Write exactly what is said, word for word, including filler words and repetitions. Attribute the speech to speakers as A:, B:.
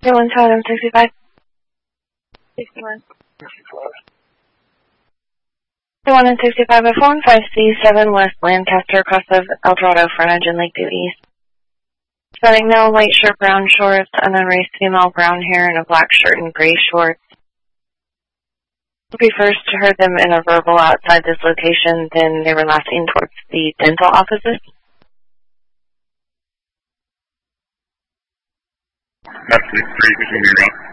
A: one seven sixty-five.
B: sixty-one.
A: one and sixty-five by four one five C seven West Lancaster across of El Dorado frontage in Lakeview East. Spelling no, white shirt, brown shorts, unraced female, brown hair, and a black shirt and gray shorts. We first heard them in a verbal outside this location, then they were last seen towards the dental offices.
C: That's six three, between your